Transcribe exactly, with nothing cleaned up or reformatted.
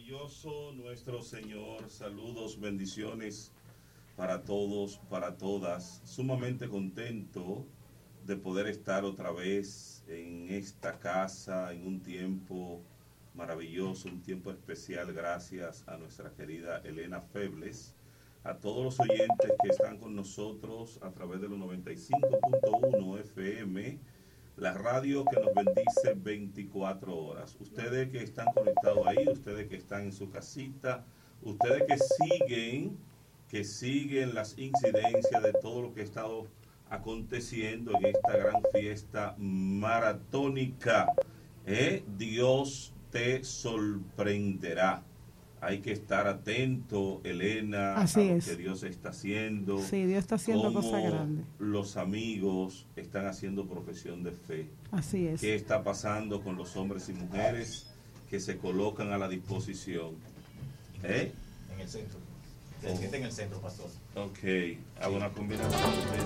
Maravilloso nuestro Señor, saludos, bendiciones para todos, para todas. Sumamente contento de poder estar otra vez en esta casa en un tiempo maravilloso, un tiempo especial, gracias a nuestra querida Elena Febles, a todos los oyentes que están con nosotros a través de los noventa y cinco punto uno F M, la radio que nos bendice veinticuatro horas. Ustedes que están conectados ahí, ustedes que están en su casita, ustedes que siguen, que siguen las incidencias de todo lo que ha estado aconteciendo en esta gran fiesta maratónica. ¿Eh? Dios te sorprenderá. Hay que estar atento, Elena, Así a lo es. que Dios está haciendo. Sí, Dios está haciendo cosas grandes. Los amigos están haciendo profesión de fe. Así es. ¿Qué está pasando con los hombres y mujeres que se colocan a la disposición? ¿Eh? En el centro. Se siente en el centro, pastor. Ok, hago una combinación de